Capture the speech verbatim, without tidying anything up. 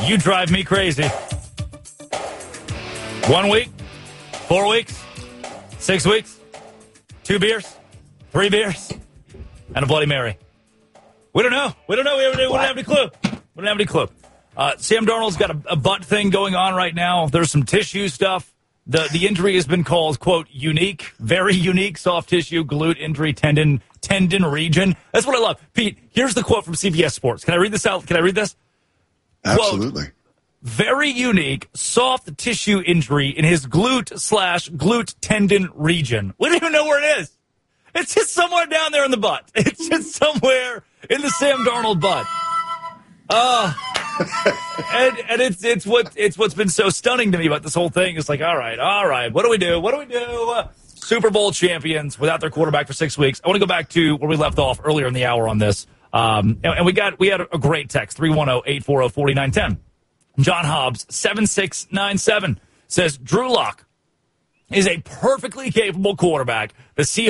You drive me crazy. One week, four weeks, six weeks, two beers, three beers, and a Bloody Mary. We don't know. We don't know. We don't, we don't have any clue. We don't have any clue. Uh, Sam Darnold's got a, a butt thing going on right now. There's some tissue stuff. The the injury has been called, quote, unique, very unique soft tissue, glute injury, tendon, tendon region. That's what I love. Pete, here's the quote from C B S Sports. Can I read this out? Can I read this? Absolutely. Quote, very unique soft tissue injury in his glute slash glute tendon region. We don't even know where it is. It's just somewhere down there in the butt. It's just somewhere in the Sam Darnold butt. Uh, and and it's it's what it's what's been so stunning to me about this whole thing. It's like, all right, all right, what do we do? What do we do? Uh, Super Bowl champions without their quarterback for six weeks. I want to go back to where we left off earlier in the hour on this. Um, and, and we got we had a great text, three one zero, eight four zero, four nine one zero. John Hobbs, seven six nine seven, says Drew Lock is a perfectly capable quarterback. The Seahawks